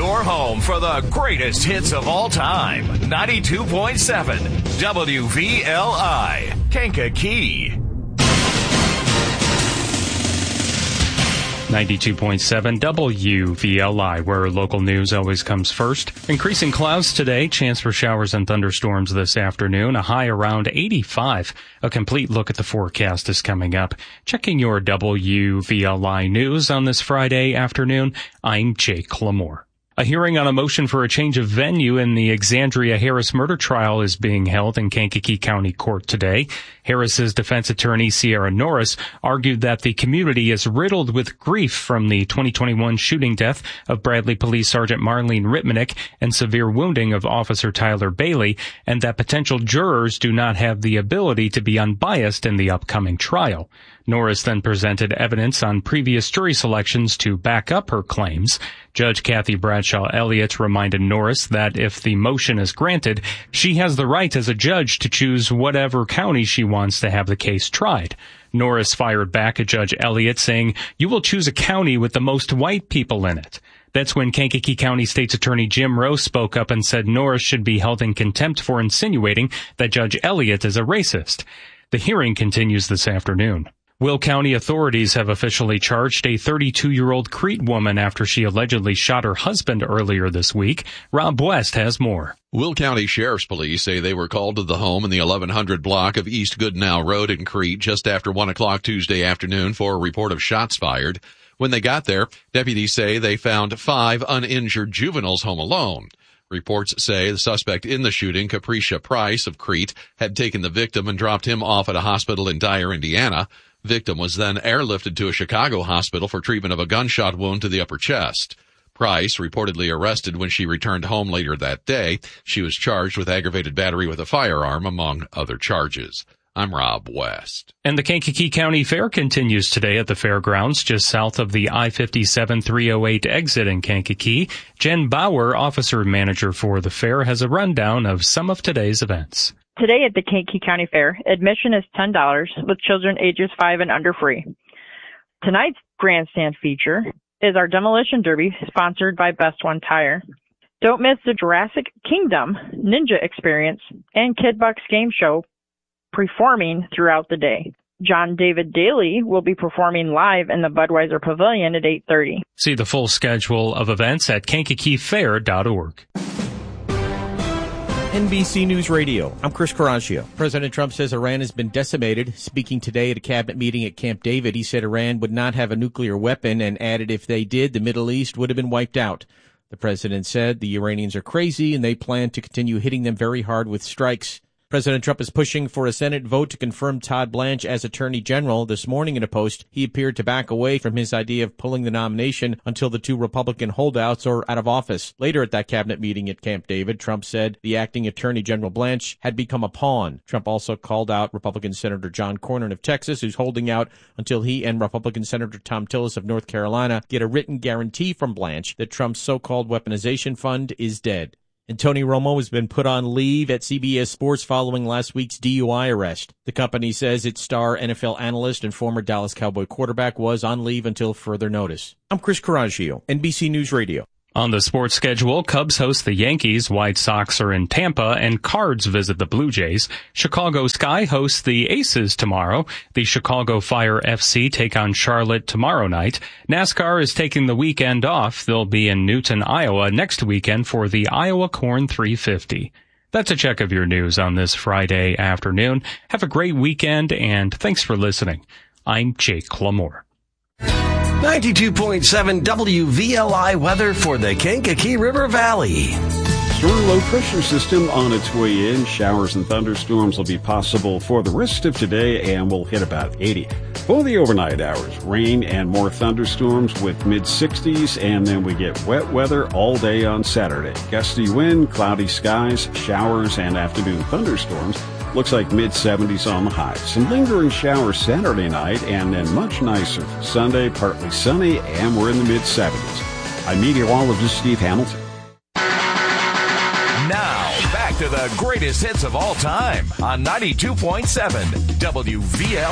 Your home for the greatest hits of all time. 92.7 WVLI, Kankakee. 92.7 WVLI, where local news always comes first. Increasing clouds today, chance for showers and thunderstorms this afternoon, a high around 85. A complete look at the forecast is coming up. Checking your WVLI news on this Friday afternoon, I'm Jake Lamore. A hearing on a motion for a change of venue in the Exandria Harris murder trial is being held in Kankakee County Court today. Harris's defense attorney, Sierra Norris, argued that the community is riddled with grief from the 2021 shooting death of Bradley Police Sergeant Marlene Ritmanick and severe wounding of Officer Tyler Bailey, and that potential jurors do not have the ability to be unbiased in the upcoming trial. Norris then presented evidence on previous jury selections to back up her claims. Judge Kathy Bradshaw Elliott reminded Norris that if the motion is granted, she has the right as a judge to choose whatever county she wants to have the case tried. Norris fired back at Judge Elliott, saying, "You will choose a county with the most white people in it." That's when Kankakee County State's Attorney Jim Rowe spoke up and said Norris should be held in contempt for insinuating that Judge Elliott is a racist. The hearing continues this afternoon. Will County authorities have officially charged a 32-year-old Crete woman after she allegedly shot her husband earlier this week. Rob West has more. Will County Sheriff's Police say they were called to the home in the 1100 block of East Goodnow Road in Crete just after 1 o'clock Tuesday afternoon for a report of shots fired. When they got there, deputies say they found 5 uninjured juveniles home alone. Reports say the suspect in the shooting, Capricia Price of Crete, had taken the victim and dropped him off at a hospital in Dyer, Indiana. Victim was then airlifted to a Chicago hospital for treatment of a gunshot wound to the upper chest. Price, reportedly arrested when she returned home later that day. She was charged with aggravated battery with a firearm, among other charges. I'm Rob West. And the Kankakee County Fair continues today at the fairgrounds just south of the I-57 308 exit in Kankakee. Jen Bauer, officer manager for the fair, has a rundown of some of today's events. Today at the Kankakee County Fair, admission is $10 with children ages 5 and under free. Tonight's grandstand feature is our Demolition Derby, sponsored by Best One Tire. Don't miss the Jurassic Kingdom Ninja Experience and Kid Bucks Game Show performing throughout the day. John David Daly will be performing live in the Budweiser Pavilion at 8:30. See the full schedule of events at KankakeeFair.org. NBC News Radio. I'm Chris Coraggio. President Trump says Iran has been decimated. Speaking today at a cabinet meeting at Camp David, he said Iran would not have a nuclear weapon and added if they did, the Middle East would have been wiped out. The president said the Iranians are crazy and they plan to continue hitting them very hard with strikes. President Trump is pushing for a Senate vote to confirm Todd Blanche as Attorney General. This morning in a post, he appeared to back away from his idea of pulling the nomination until the 2 Republican holdouts are out of office. Later at that cabinet meeting at Camp David, Trump said the acting Attorney General Blanche had become a pawn. Trump also called out Republican Senator John Cornyn of Texas, who's holding out until he and Republican Senator Thom Tillis of North Carolina get a written guarantee from Blanche that Trump's so-called weaponization fund is dead. And Tony Romo has been put on leave at CBS Sports following last week's DUI arrest. The company says its star NFL analyst and former Dallas Cowboy quarterback was on leave until further notice. I'm Chris Coraggio, NBC News Radio. On the sports schedule, Cubs host the Yankees, White Sox are in Tampa, and Cards visit the Blue Jays. Chicago Sky hosts the Aces tomorrow. The Chicago Fire FC take on Charlotte tomorrow night. NASCAR is taking the weekend off. They'll be in Newton, Iowa next weekend for the Iowa Corn 350. That's a check of your news on this Friday afternoon. Have a great weekend, and thanks for listening. I'm Jake Lamore. 92.7 WVLI weather for the Kankakee River Valley. Strong low pressure system on its way in. Showers and thunderstorms will be possible for the rest of today and will hit about 80. For the overnight hours, rain and more thunderstorms with mid-60s, and then we get wet weather all day on Saturday. Gusty wind, cloudy skies, showers, and afternoon thunderstorms. Looks like mid-70s on the high. Some lingering showers Saturday night, and then much nicer Sunday, partly sunny, and we're in the mid-70s. I'm meteorologist Steve Hamilton. Now, back to the greatest hits of all time on 92.7 WVLI.